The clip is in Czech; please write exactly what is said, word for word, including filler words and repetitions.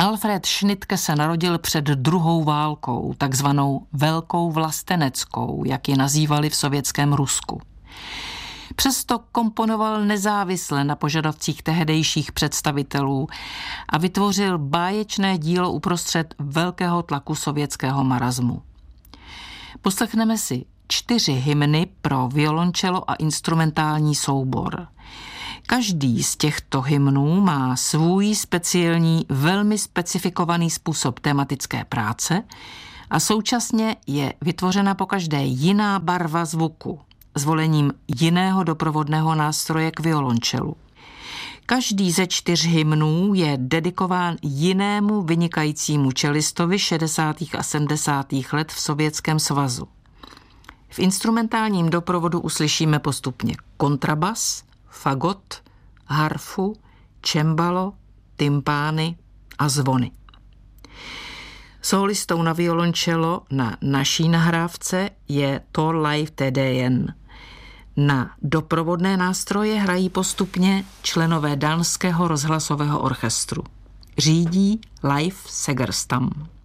Alfred Schnittke se narodil před druhou válkou, takzvanou Velkou vlasteneckou, jak ji nazývali v sovětském Rusku. Přesto komponoval nezávisle na požadavcích tehdejších představitelů a vytvořil báječné dílo uprostřed velkého tlaku sovětského marazmu. Poslechneme si čtyři hymny pro violončelo a instrumentální soubor. Každý z těchto hymnů má svůj speciální, velmi specifikovaný způsob tematické práce a současně je vytvořena pokaždé jiná barva zvuku, zvolením jiného doprovodného nástroje k violončelu. Každý ze čtyř hymnů je dedikován jinému vynikajícímu čelistovi šedesátých a sedmdesátých let v Sovětském svazu. V instrumentálním doprovodu uslyšíme postupně kontrabas, fagot, harfu, čembalo, tympány a zvony. Sólistou na violončelo na naší nahrávce je Torleif Tedéen. Na doprovodné nástroje hrají postupně členové Dánského rozhlasového orchestru. Řídí Leif Segerstam.